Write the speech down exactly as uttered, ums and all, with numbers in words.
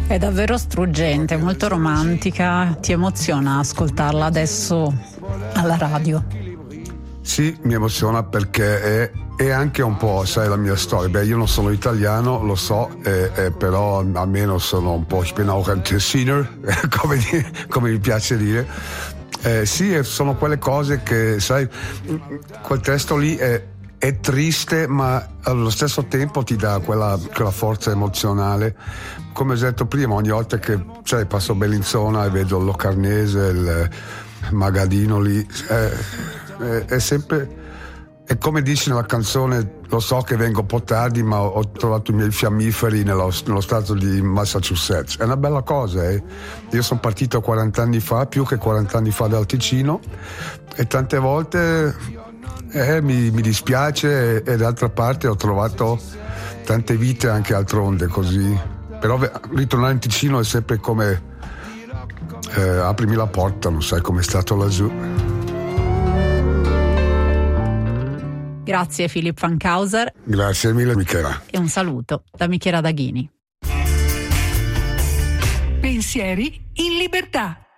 È davvero struggente, molto romantica, ti emoziona ascoltarla adesso alla radio? Sì, mi emoziona perché è, è anche un po', sai, la mia storia. Beh, io non sono italiano, lo so, eh, eh, però almeno sono un po', ich bin auch ein Tessiner, come, di, come mi piace dire. Eh, sì, sono quelle cose che, sai, quel testo lì è, è triste, ma allo stesso tempo ti dà quella, quella forza emozionale. Come ho detto prima, ogni volta che, sai, passo Bellinzona e vedo il Locarnese, il Magadino lì, eh, è, è sempre, è come dici nella canzone, lo so che vengo un po' tardi, ma ho trovato i miei fiammiferi nello, nello stato di Massachusetts. È una bella cosa, eh? Io sono partito quaranta anni fa, più che quaranta anni fa dal Ticino, e tante volte eh, mi, mi dispiace, e, e d'altra parte ho trovato tante vite anche altrove, così. Però ritornare in Ticino è sempre come eh, aprimi la porta, non sai com'è stato laggiù. Grazie Philipp Fankhauser. Grazie mille Michela. E un saluto da Michela Daghini. Pensieri in libertà.